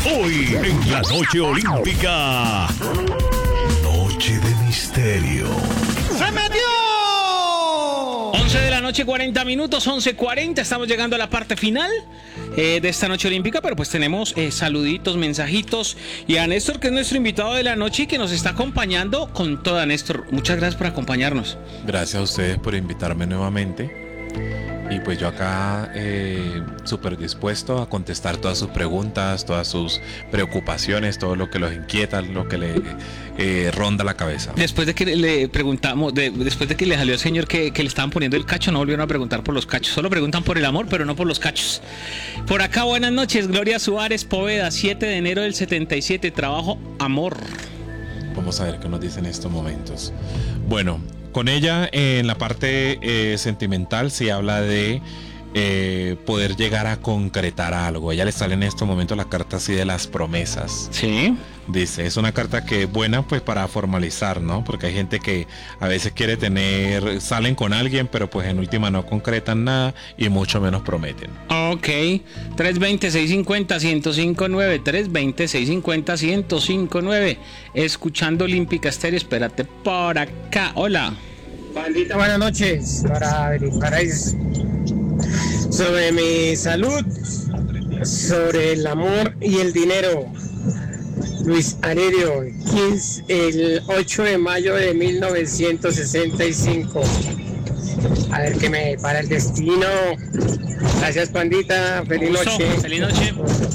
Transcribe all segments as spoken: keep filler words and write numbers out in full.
Hoy en la Noche Olímpica. Noche de misterio. ¡Se metió! once de la noche, cuarenta minutos, once cuarenta. Estamos llegando a la parte final eh, de esta noche olímpica, pero pues tenemos eh, saluditos, mensajitos. Y a Néstor, que es nuestro invitado de la noche y que nos está acompañando con toda. Néstor, muchas gracias por acompañarnos. Gracias a ustedes por invitarme nuevamente. Y pues yo acá eh, súper dispuesto a contestar todas sus preguntas, todas sus preocupaciones, todo lo que los inquieta, lo que le eh, ronda la cabeza. Después de que le preguntamos, de, después de que le salió al señor que, que le estaban poniendo el cacho, no volvieron a preguntar por los cachos. Solo preguntan por el amor, pero no por los cachos. Por acá, buenas noches. Gloria Suárez Poveda, siete de enero del setenta y siete. Trabajo, amor. Vamos a ver qué nos dicen en estos momentos. Bueno, con ella eh, en la parte eh, sentimental se habla de eh, poder llegar a concretar algo. A ella le sale en estos momentos la carta así de las promesas. Sí. Dice, es una carta que es buena pues para formalizar, ¿no? Porque hay gente que a veces quiere tener, salen con alguien, pero pues en última no concretan nada y mucho menos prometen. Ok, tres veinte, seiscientos cincuenta, ciento cinco nueve, tres veinte, seiscientos cincuenta, ciento cinco nueve. Escuchando Olímpica Estéreo, espérate por acá. Hola. Bandita, buenas noches. Para para ellos. Sobre mi salud, sobre el amor y el dinero. Luis Aredio, quince, el ocho de mayo de mil novecientos sesenta y cinco. A ver qué me para el destino. Gracias, pandita. Feliz Gusto. noche. Feliz noche.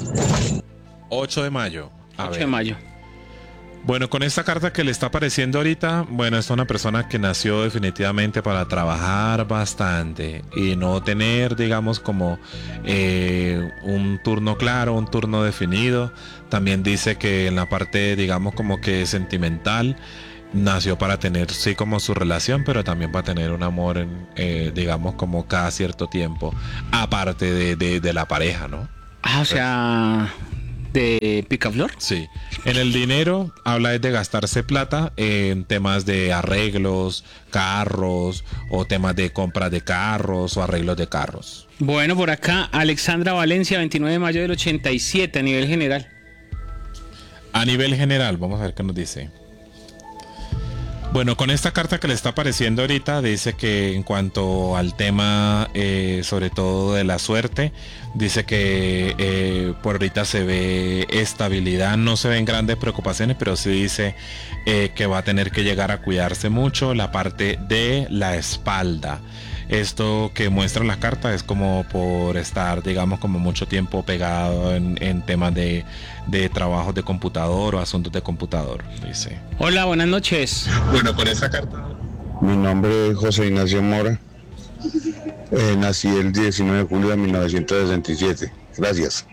ocho de mayo. A ocho ver. de mayo. Bueno, con esta carta que le está apareciendo ahorita, bueno, es una persona que nació definitivamente para trabajar bastante y no tener, digamos, como eh, un turno claro, un turno definido. También dice que en la parte, digamos, como que sentimental, nació para tener, sí, como su relación, pero también para tener un amor, en, eh, digamos, como cada cierto tiempo, aparte de, de, de la pareja, ¿no? Ah, o sea, de picaflor. Sí. En el dinero habla de gastarse plata en temas de arreglos, carros o temas de compra de carros o arreglos de carros. Bueno, por acá, Alexandra Valencia, veintinueve de mayo del ochenta y siete, a nivel general. A nivel general, vamos a ver qué nos dice. Bueno, con esta carta que le está apareciendo ahorita, dice que en cuanto al tema, eh, sobre todo de la suerte, dice que eh, por ahorita se ve estabilidad, no se ven grandes preocupaciones, pero sí dice eh, que va a tener que llegar a cuidarse mucho la parte de la espalda. Esto que muestra la carta es como por estar, digamos, como mucho tiempo pegado en, en temas de, de trabajos de computador o asuntos de computador, dice. Hola, buenas noches. Bueno, con esta carta. Mi nombre es José Ignacio Mora. Eh, nací el diecinueve de julio de mil novecientos sesenta y siete. Gracias.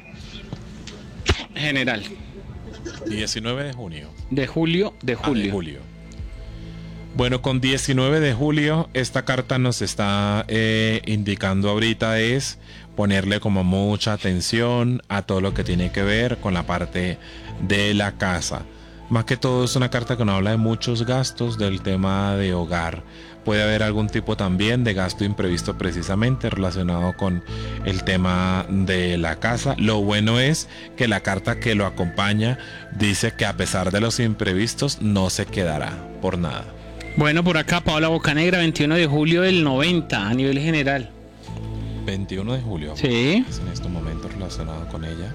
General. diecinueve de junio. De julio, de julio. Ah, de julio. Bueno, con diecinueve de julio, esta carta nos está eh, indicando ahorita es ponerle como mucha atención a todo lo que tiene que ver con la parte de la casa. Más que todo es una carta que nos habla de muchos gastos del tema de hogar. Puede haber algún tipo también de gasto imprevisto precisamente relacionado con el tema de la casa. Lo bueno es que la carta que lo acompaña dice que a pesar de los imprevistos no se quedará por nada. Bueno, por acá Paola Bocanegra, veintiuno de julio del noventa, a nivel general. veintiuno de julio. Sí. Es en estos momentos relacionado con ella.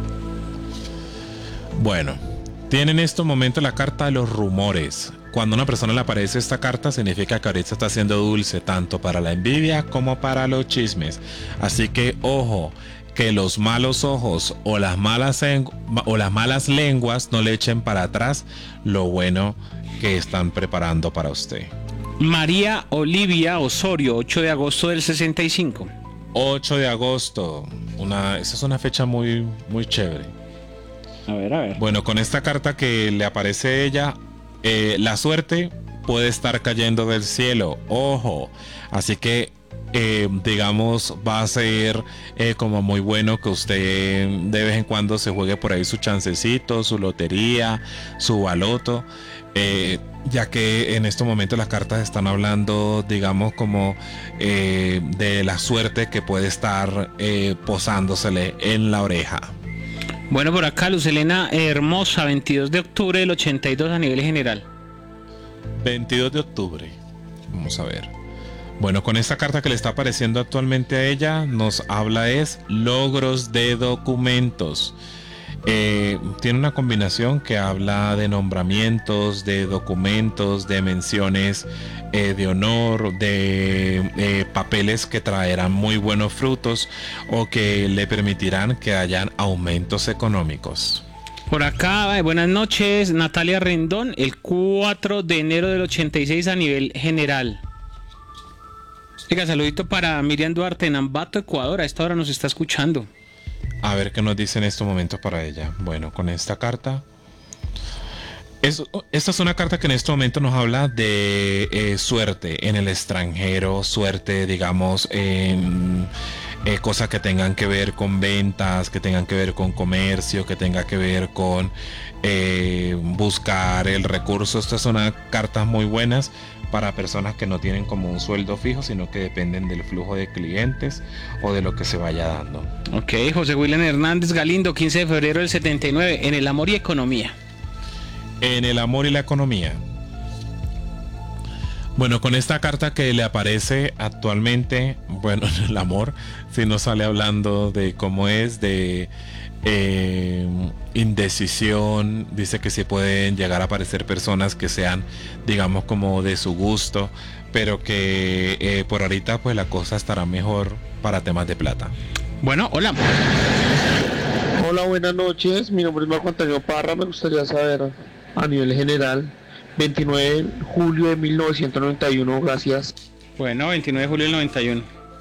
Bueno, tiene en estos momentos la carta de los rumores. Cuando a una persona le aparece esta carta, significa que ahorita está siendo dulce, tanto para la envidia como para los chismes. Así que, ojo, que los malos ojos o las malas, o las malas lenguas no le echen para atrás lo bueno que están preparando para usted. María Olivia Osorio, ocho de agosto del sesenta y cinco. ocho de agosto. Una, esa es una fecha muy, muy chévere. A ver, a ver. Bueno, con esta carta que le aparece a ella, eh, la suerte puede estar cayendo del cielo. Ojo. Así que, eh, digamos, va a ser eh, como muy bueno que usted de vez en cuando se juegue por ahí su chancecito, su lotería, su baloto. Eh, ya que en estos momentos las cartas están hablando, digamos, como eh, de la suerte que puede estar eh, posándosele en la oreja. Bueno, por acá Luz Elena Hermosa, veintidós de octubre del ochenta y dos a nivel general. veintidós de octubre. Vamos a ver. Bueno, con esta carta que le está apareciendo actualmente a ella, nos habla es logros de documentos. Eh, tiene una combinación que habla de nombramientos, de documentos, de menciones eh, de honor, de eh, papeles que traerán muy buenos frutos o que le permitirán que hayan aumentos económicos. Por acá, eh, buenas noches, Natalia Rendón, el cuatro de enero del ochenta y seis a nivel general. Oiga, saludito para Miriam Duarte en Ambato, Ecuador, a esta hora nos está escuchando. A ver qué nos dice en estos momentos para ella. Bueno, con esta carta. Es, esta es una carta que en este momento nos habla de eh, suerte en el extranjero, suerte, digamos, en eh, cosas que tengan que ver con ventas, que tengan que ver con comercio, que tenga que ver con eh, buscar el recurso. Estas son unas cartas muy buenas para personas que no tienen como un sueldo fijo, sino que dependen del flujo de clientes o de lo que se vaya dando. Ok, José William Hernández Galindo, quince de febrero del setenta y nueve, en el amor y economía. En el amor y la economía. Bueno, con esta carta que le aparece actualmente, bueno, en el amor, si nos sale hablando de cómo es, de eh, indecisión, dice que sí pueden llegar a aparecer personas que sean, digamos, como de su gusto, pero que eh, por ahorita pues la cosa estará mejor para temas de plata. Bueno, hola. Hola, buenas noches, mi nombre es Marco Antonio Parra, me gustaría saber a nivel general, veintinueve de julio de mil novecientos noventa y uno, gracias. Bueno, veintinueve de julio del noventa y uno.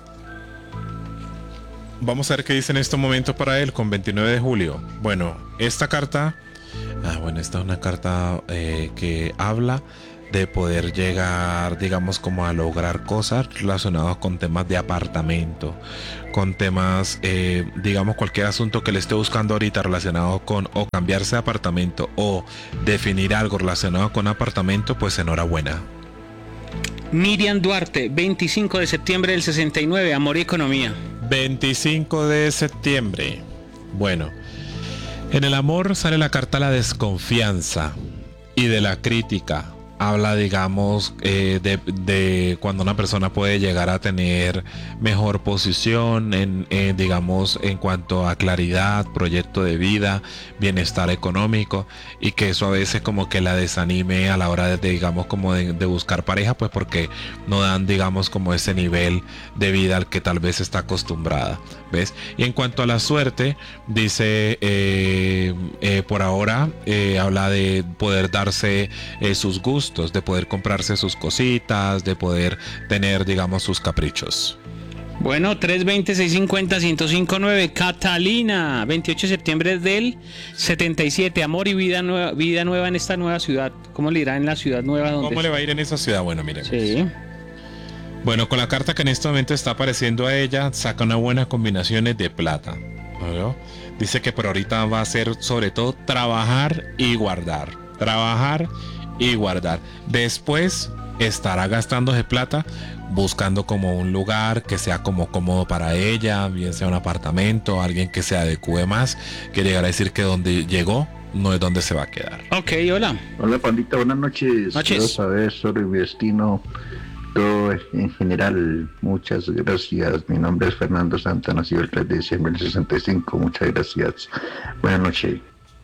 Vamos a ver qué dice en estos momentos para él con veintinueve de julio. Bueno, esta carta, ah, bueno, esta es una carta eh, que habla de poder llegar, digamos, como a lograr cosas relacionadas con temas de apartamento, con temas, eh, digamos, cualquier asunto que le esté buscando ahorita relacionado con o cambiarse de apartamento o definir algo relacionado con apartamento, pues enhorabuena. Miriam Duarte, veinticinco de septiembre del sesenta y nueve, amor y economía. veinticinco de septiembre. Bueno, en el amor sale la carta la desconfianza y de la crítica. Habla, digamos, eh, de, de cuando una persona puede llegar a tener mejor posición en, en, digamos, en cuanto a claridad, proyecto de vida, bienestar económico, y que eso a veces como que la desanime a la hora de, digamos, como de, de buscar pareja, pues porque no dan, digamos, como ese nivel de vida al que tal vez está acostumbrada, ¿ves? Y en cuanto a la suerte, dice, eh, eh, por ahora, eh, habla de poder darse eh, sus gustos, de poder comprarse sus cositas, de poder tener, digamos, sus caprichos. Bueno, tres veinte, seiscientos cincuenta, ciento cinco nueve, Catalina, veintiocho de septiembre del setenta y siete, amor y vida nueva, vida nueva en esta nueva ciudad. ¿Cómo le irá en la ciudad nueva? Donde ¿Cómo le va a ir en esa ciudad? Bueno, miren. Sí. Bueno, con la carta que en este momento está apareciendo a ella, saca una buena combinación de plata, ¿no? Dice que por ahorita va a ser sobre todo trabajar y guardar, trabajar y guardar. Después estará gastándose plata buscando como un lugar que sea como cómodo para ella, bien sea un apartamento, alguien que se adecue más, que llegará a decir que donde llegó no es donde se va a quedar. Ok, hola. Hola, pandita, buenas noches. Noches. Quiero saber sobre mi destino, todo en general. Muchas gracias. Mi nombre es Fernando Santa, nacido el tres de diciembre del sesenta y cinco. Muchas gracias. Buenas noches.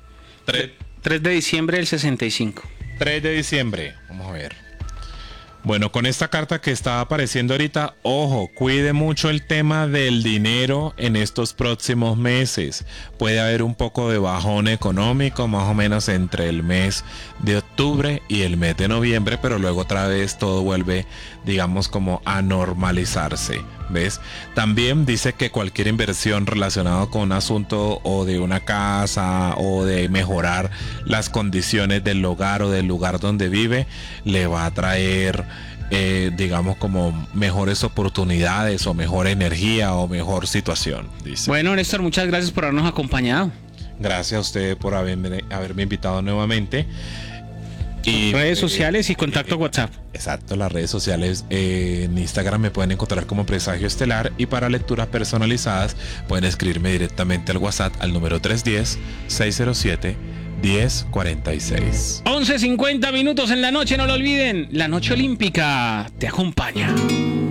tres de diciembre del sesenta y cinco. tres de diciembre, vamos a ver. Bueno, con esta carta que está apareciendo ahorita, ojo, cuide mucho el tema del dinero en estos próximos meses. Puede haber un poco de bajón económico, más o menos entre el mes de octubre y el mes de noviembre, pero luego otra vez todo vuelve, digamos, como a normalizarse, ¿ves? También dice que cualquier inversión relacionada con un asunto o de una casa o de mejorar las condiciones del hogar o del lugar donde vive, le va a traer Eh, digamos como mejores oportunidades o mejor energía o mejor situación, dice. Bueno, Néstor, muchas gracias por habernos acompañado. Gracias a usted por haberme, haberme invitado nuevamente. Y, redes eh, sociales y contacto eh, WhatsApp. Exacto, las redes sociales. eh, en Instagram me pueden encontrar como Presagio Estelar y para lecturas personalizadas pueden escribirme directamente al WhatsApp al número tres uno cero, seis cero siete, uno cero cuatro seis. once cincuenta minutos en la noche, no lo olviden. La noche olímpica te acompaña.